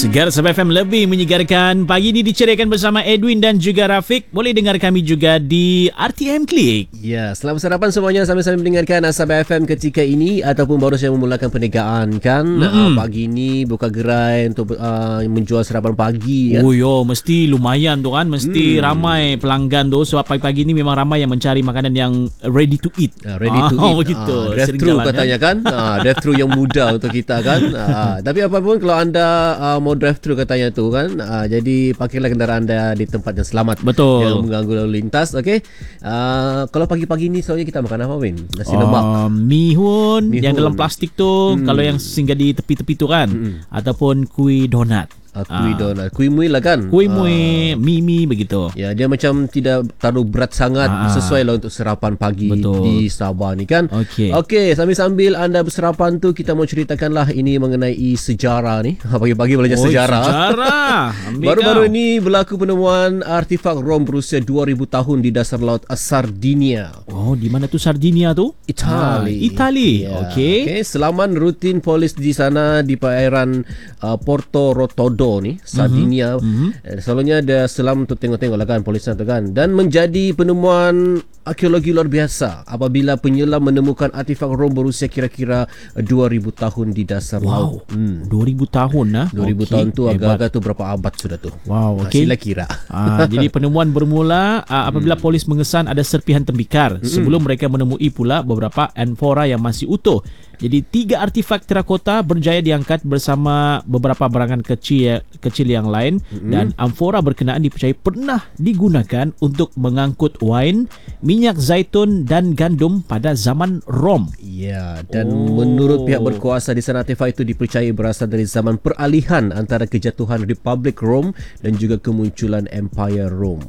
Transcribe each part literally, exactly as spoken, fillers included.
Segar Sabah F M lebih menyegarkan. Pagi ini diceriakan bersama Edwin dan juga Rafiq. Boleh dengar kami juga di R T M Klik. Ya, selamat sarapan semuanya sambil-sambil mendengarkan Sabah F M ketika ini ataupun baru saja memulakan perniagaan kan. Mm-hmm. Uh, pagi ini buka gerai untuk uh, menjual sarapan pagi kan. Oh yo, mesti lumayan tu kan. Mesti hmm. ramai pelanggan tu sebab pagi-pagi ini memang ramai yang mencari makanan yang ready to eat. Uh, ready to ah, eat. Begitu. Uh, drive-thru katanya kan. Uh, drive-thru yang mudah untuk kita kan. Uh, tapi apapun kalau anda uh, mau drive-thru katanya tu kan, uh, jadi parkirlah kenderaan anda di tempat yang selamat. Betul. Yang mengganggu lalu lintas. Okey. Uh, kalau pagi-pagi ni soalnya kita makan apa, Win? Nasi lemak. Uh, mihun, mihun yang dalam plastik tu. Hmm. Kalau yang singgah di tepi-tepi tu kan. Hmm. Ataupun kuih donat. Uh, kuih ah. donat, kuih mui lah kan, kuih mui, uh. mie-mie begitu. Ya, dia macam tidak terlalu berat sangat, ah. sesuai lah untuk sarapan pagi. Betul. Di Sabah ni kan. Okey. Okey, sambil-sambil anda bersarapan tu kita mau ceritakanlah ini mengenai sejarah ni. Pagi-pagi belajar oh, sejarah. Sejarah. Baru-baru ni berlaku penemuan artifak Rom berusia dua ribu tahun di dasar laut Sardinia. Oh, di mana tu Sardinia tu? Itali. Ah, Itali. Ya. Okey. Okey, selaman rutin polis di sana di perairan uh, Porto Rotondo ni, Sardinia. Mm-hmm. Selalunya ada selam untuk tengok-tengok lah kan, polis tu kan. Dan menjadi penemuan arkeologi luar biasa apabila penyelam menemukan artifak Rom berusia kira-kira dua ribu tahun di dasar wow. laut. Hmm. dua ribu tahun lah. dua ribu okay. tahun tu agak-agak tu berapa abad sudah tu. Wow, okey. Sila kira. Ah, jadi penemuan bermula ah, apabila hmm. polis mengesan ada serpihan tembikar hmm. sebelum mereka menemui pula beberapa amfora yang masih utuh. Jadi tiga artifak terakota berjaya diangkat bersama beberapa barangan kecil kecil yang lain mm-hmm. dan amfora berkenaan dipercayai pernah digunakan untuk mengangkut wine, minyak zaitun dan gandum pada zaman Rom. Ya, dan oh. menurut pihak berkuasa di sana artifak itu dipercayai berasal dari zaman peralihan antara kejatuhan Republik Rom dan juga kemunculan Empire Rom.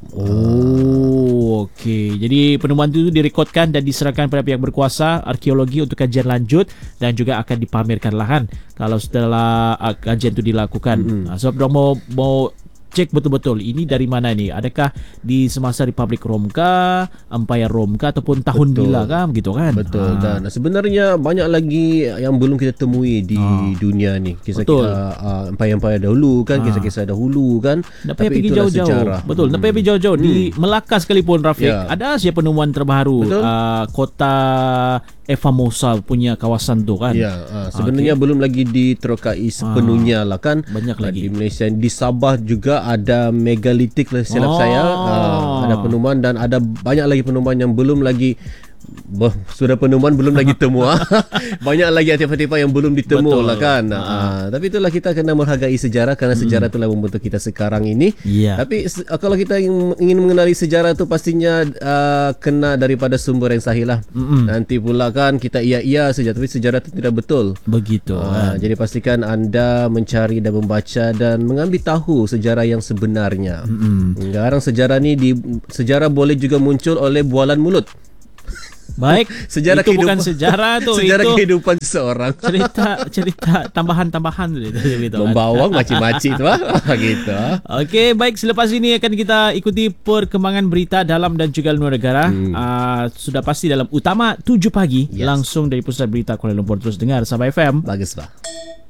Oh, okey. Jadi penemuan itu direkodkan dan diserahkan pada pihak berkuasa arkeologi untuk kajian lanjut dan juga akan dipamerkan lahan kalau setelah uh, kajian itu dilakukan. Mm-hmm. Uh, sebab so, mau mau cek betul-betul ini dari mana ni, adakah di semasa Republik Rom kah, Empire Rom kah, ataupun tahun betul. Bila kah, begitu kan. Betul. Ha. Dan sebenarnya banyak lagi yang belum kita temui di ha. dunia ni, kisah-kisah uh, Empire-Empire dahulu kan, ha. kisah-kisah dahulu kan. Tak payah pergi jauh-jauh sejarah. Betul, tak payah pergi jauh-jauh. hmm. Di Melaka sekalipun, Rafiq, ya. ada saja penemuan terbaru uh, kota Efamosa punya kawasan tu kan. Ya, uh, sebenarnya okay. belum lagi diterokai sepenuhnya ah, lah kan. Banyak lagi. Di Malaysia, di Sabah juga ada megalitik lah silap oh. saya. Uh, ada penemuan dan ada banyak lagi penemuan yang belum lagi Bah, sudah penemuan belum lagi temu. Banyak lagi artifak-artifak yang belum ditemu Betul. lah kan. Ha. Ha. Tapi itulah kita kena menghargai sejarah kerana hmm. sejarah itulah membentuk kita sekarang ini. Yeah. Tapi kalau kita ingin mengenali sejarah itu pastinya uh, kena daripada sumber yang sahih lah. Mm-mm. Nanti pula kan kita iya-iya saja tapi sejarah itu tidak betul. Begitu. Ha. Kan. Jadi pastikan anda mencari dan membaca dan mengambil tahu sejarah yang sebenarnya. Mm-mm. Sekarang sejarah ni di sejarah boleh juga muncul oleh bualan mulut. Baik, sejarah itu kehidupan, bukan sejarah tu. Sejarah itu kehidupan seorang. Cerita cerita tambahan-tambahan gitu. Membawang macam-macam tu ah. Gitu. Okey, baik, selepas ini akan kita ikuti perkembangan berita dalam dan juga luar negara. Hmm. Uh, sudah pasti dalam Utama tujuh pagi yes. langsung dari Pusat Berita Kuala Lumpur. Terus dengar Sabah F M. Bagus, Pak.